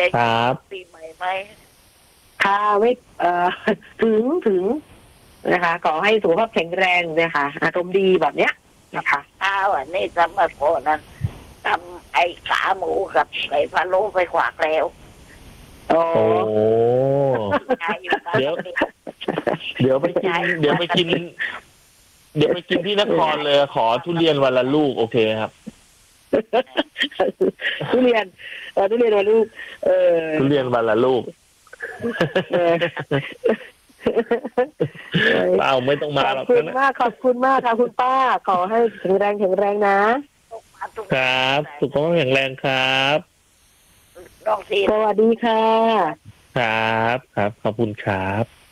จะปีใหม่ไหมค่ะไม่ถึงนะคะ ขอให้สุขภาพแข็งแรงนะคะอารมณ์ดีแบบเนี้ยนะคะวันนี้สำหรับโคนั้นทำไอ้ขาหมูกับไก่พะโล้ไปขวากแล้วโอ้เดี๋ยวไปกินที่นครเลยขอทุเรียนวันละลูกโอเคครับทุเรียนวันลูกทุเรียนวันละลูกเปล่าไม่ต้องมาหรอกขอบคุณมากค่ะคุณป้าขอให้แข็งแรงนะครับสุขภาพแข็งแรงครับน้องซีสวัสดีค่ะครับขอบคุณครับ